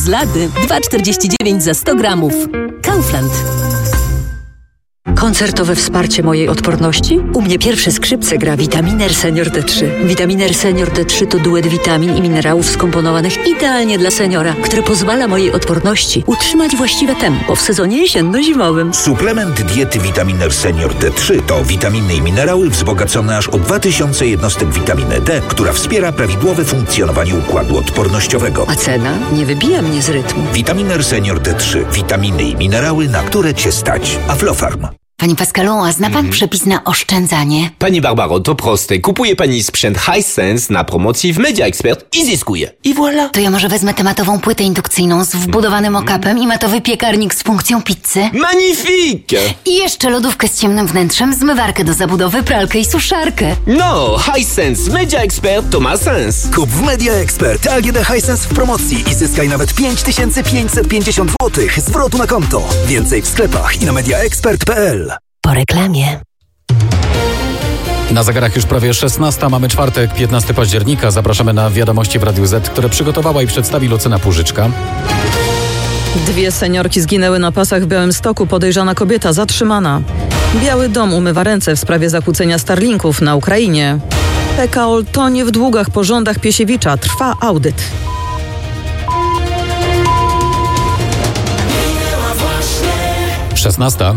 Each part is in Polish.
Z Lady 2,49 za 100 gramów. Kaufland. Koncertowe wsparcie mojej odporności? U mnie pierwsze skrzypce gra Vitaminer Senior D3. Vitaminer Senior D3 to duet witamin i minerałów skomponowanych idealnie dla seniora, który pozwala mojej odporności utrzymać właściwe tempo w sezonie jesienno-zimowym. Suplement diety Vitaminer Senior D3 to witaminy i minerały wzbogacone aż o 2000 jednostek witaminy D, która wspiera prawidłowe funkcjonowanie układu odpornościowego. A cena nie wybija mnie z rytmu. Vitaminer Senior D3. Witaminy i minerały, na które Cię stać. Aflofarm. Panie Pascalu, a zna pan przepis na oszczędzanie? Pani Barbaro, to proste. Kupuje pani sprzęt Hisense na promocji w Media Expert i zyskuje. I voilà. To ja może wezmę tematową płytę indukcyjną z wbudowanym okapem i matowy piekarnik z funkcją pizzy. Magnifique! I jeszcze lodówkę z ciemnym wnętrzem, zmywarkę do zabudowy, pralkę i suszarkę. No, Hisense Media Expert to ma sens. Kup w Media Expert AGD Hisense w promocji i zyskaj nawet 5550 zł zwrotu na konto. Więcej w sklepach i na mediaexpert.pl. Po reklamie. Na zegarach już prawie 16, mamy czwartek, 15 października. Zapraszamy na Wiadomości w Radiu Z, które przygotowała i przedstawi Lucyna Płużyczka. 2 seniorki zginęły na pasach w Białymstoku. Podejrzana kobieta zatrzymana. Biały Dom umywa ręce w sprawie zakłócenia Starlinków na Ukrainie. PKO tonie w długach po rządach Piesiewicza. Trwa audyt. Szesnasta.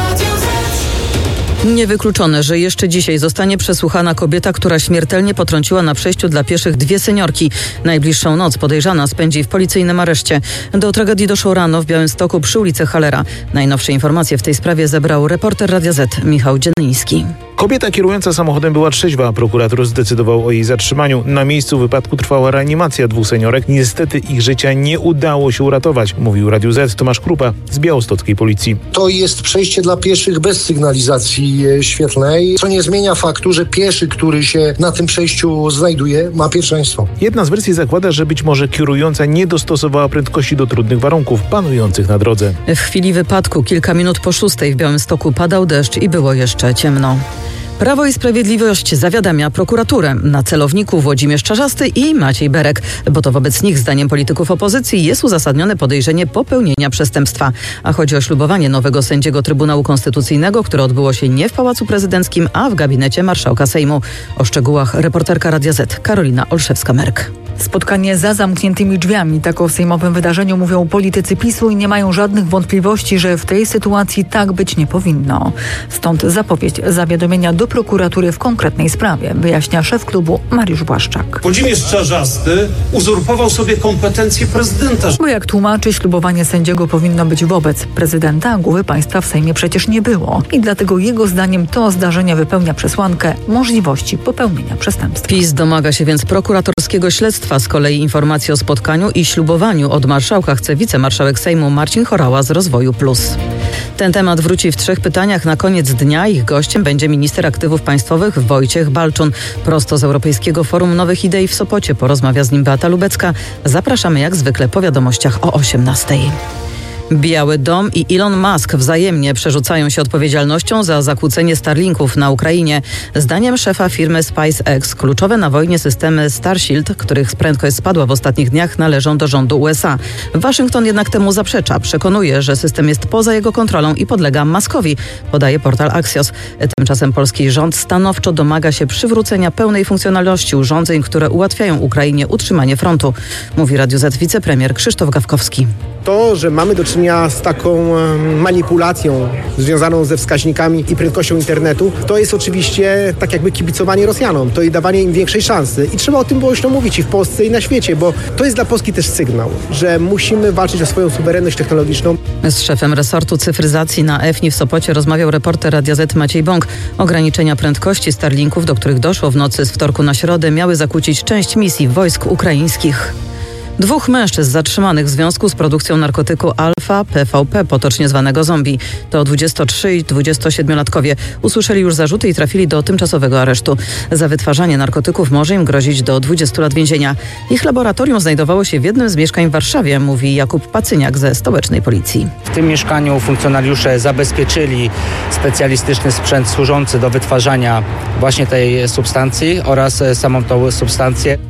Niewykluczone, że jeszcze dzisiaj zostanie przesłuchana kobieta, która śmiertelnie potrąciła na przejściu dla pieszych 2 seniorki. Najbliższą noc podejrzana spędzi w policyjnym areszcie. Do tragedii doszło rano w Białymstoku przy ulicy Hallera. Najnowsze informacje w tej sprawie zebrał reporter Radia Z Michał Dziennyński. Kobieta kierująca samochodem była trzeźwa. Prokurator zdecydował o jej zatrzymaniu. Na miejscu wypadku trwała reanimacja 2 seniorek. Niestety ich życia nie udało się uratować, mówił Radiu Z Tomasz Krupa z białostockiej policji. To jest przejście dla pieszych bez sygnalizacji świetlnej, co nie zmienia faktu, że pieszy, który się na tym przejściu znajduje, ma pierwszeństwo. Jedna z wersji zakłada, że być może kierująca nie dostosowała prędkości do trudnych warunków panujących na drodze. W chwili wypadku, kilka minut po 6 w Białymstoku padał deszcz i było jeszcze ciemno. Prawo i Sprawiedliwość zawiadamia prokuraturę na celowniku Włodzimierz Czarzasty i Maciej Berek, bo to wobec nich, zdaniem polityków opozycji, jest uzasadnione podejrzenie popełnienia przestępstwa. A chodzi o ślubowanie nowego sędziego Trybunału Konstytucyjnego, które odbyło się nie w Pałacu Prezydenckim, a w gabinecie marszałka Sejmu. O szczegółach reporterka Radia Z Karolina Olszewska-Merk. Spotkanie za zamkniętymi drzwiami. Tak o sejmowym wydarzeniu mówią politycy PiS-u i nie mają żadnych wątpliwości, że w tej sytuacji tak być nie powinno. Stąd zapowiedź zawiadomienia do prokuratury w konkretnej sprawie, wyjaśnia szef klubu Mariusz Błaszczak. Włodzimierz Czarzasty uzurpował sobie kompetencje prezydenta. Bo jak tłumaczy, ślubowanie sędziego powinno być wobec prezydenta, a głowy państwa w Sejmie przecież nie było. I dlatego jego zdaniem to zdarzenie wypełnia przesłankę możliwości popełnienia przestępstwa. PiS domaga się więc prokuratorskiego śledztwa. Z kolei informacji o spotkaniu i ślubowaniu od marszałka chce wicemarszałek Sejmu Marcin Horała z Rozwoju Plus. Ten temat wróci w 3 pytaniach na koniec dnia. Ich gościem będzie minister aktywów państwowych Wojciech Balczun. Prosto z Europejskiego Forum Nowych Idei w Sopocie porozmawia z nim Beata Lubecka. Zapraszamy jak zwykle po wiadomościach o 18:00. Biały Dom i Elon Musk wzajemnie przerzucają się odpowiedzialnością za zakłócenie Starlinków na Ukrainie. Zdaniem szefa firmy SpaceX kluczowe na wojnie systemy Starshield, których prędkość spadła w ostatnich dniach, należą do rządu USA. Waszyngton jednak temu zaprzecza. Przekonuje, że system jest poza jego kontrolą i podlega Muskowi, podaje portal Axios. Tymczasem polski rząd stanowczo domaga się przywrócenia pełnej funkcjonalności urządzeń, które ułatwiają Ukrainie utrzymanie frontu, mówi Radiu Z wicepremier Krzysztof Gawkowski. To, że mamy do czynienia z taką manipulacją związaną ze wskaźnikami i prędkością internetu, to jest oczywiście tak jakby kibicowanie Rosjanom, to i dawanie im większej szansy. I trzeba o tym głośno mówić i w Polsce, i na świecie, bo to jest dla Polski też sygnał, że musimy walczyć o swoją suwerenność technologiczną. Z szefem resortu cyfryzacji na EFNI w Sopocie rozmawiał reporter Radia Z Maciej Bąk. Ograniczenia prędkości Starlinków, do których doszło w nocy z wtorku na środę, miały zakłócić część misji wojsk ukraińskich. 2 mężczyzn zatrzymanych w związku z produkcją narkotyku Alfa PVP, potocznie zwanego zombie. To 23 i 27-latkowie. Usłyszeli już zarzuty i trafili do tymczasowego aresztu. Za wytwarzanie narkotyków może im grozić do 20 lat więzienia. Ich laboratorium znajdowało się w jednym z mieszkań w Warszawie, mówi Jakub Pacyniak ze stołecznej policji. W tym mieszkaniu funkcjonariusze zabezpieczyli specjalistyczny sprzęt służący do wytwarzania właśnie tej substancji oraz samą tą substancję.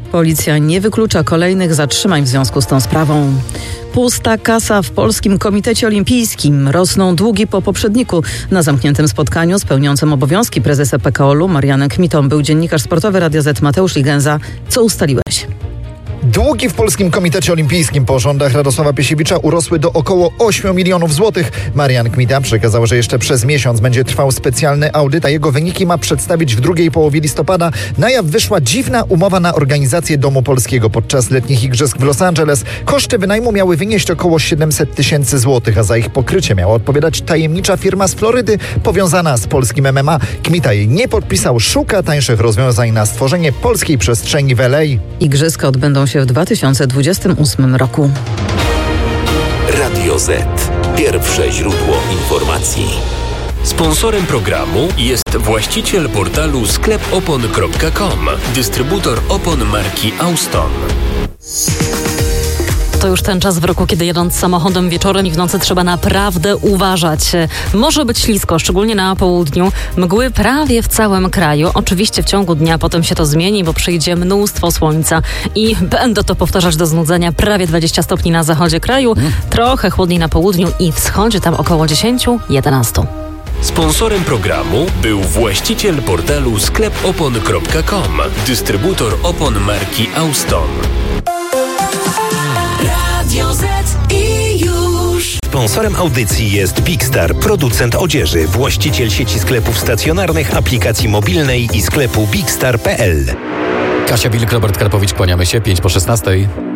Policja nie wyklucza kolejnych zatrzymań w związku z tą sprawą. Pusta kasa w Polskim Komitecie Olimpijskim. Rosną długi po poprzedniku. Na zamkniętym spotkaniu z pełniącym obowiązki prezesa PKOL-u Marianem Kmitą był dziennikarz sportowy Radia Z Mateusz Ligenza. Co ustaliłeś? Długi w Polskim Komitecie Olimpijskim po rządach Radosława Piesiewicza urosły do około 8 milionów złotych. Marian Kmita przekazał, że jeszcze przez miesiąc będzie trwał specjalny audyt, a jego wyniki ma przedstawić w drugiej połowie listopada. Na jaw wyszła dziwna umowa na organizację Domu Polskiego podczas letnich igrzysk w Los Angeles. Koszty wynajmu miały wynieść około 700 tysięcy złotych, a za ich pokrycie miała odpowiadać tajemnicza firma z Florydy powiązana z polskim MMA. Kmita jej nie podpisał, szuka tańszych rozwiązań na stworzenie polskiej przestrzeni w LA. Igrzyska odbędą się w 2028 roku. Radio Z. Pierwsze źródło informacji. Sponsorem programu jest właściciel portalu sklepopon.com, dystrybutor opon marki Auston. To już ten czas w roku, kiedy jadąc samochodem wieczorem i w nocy trzeba naprawdę uważać. Może być ślisko, szczególnie na południu. Mgły prawie w całym kraju. Oczywiście w ciągu dnia potem się to zmieni, bo przyjdzie mnóstwo słońca. I będę to powtarzać do znudzenia. Prawie 20 stopni na zachodzie kraju, trochę chłodniej na południu i wschodzie tam około 10-11. Sponsorem programu był właściciel portalu sklepopon.com, dystrybutor opon marki Auston. Radio Z i już. Sponsorem audycji jest Big Star, producent odzieży, właściciel sieci sklepów stacjonarnych, aplikacji mobilnej i sklepu bigstar.pl. Kasia Wilk, Robert Karpowicz, kłaniamy się, 5 po 16.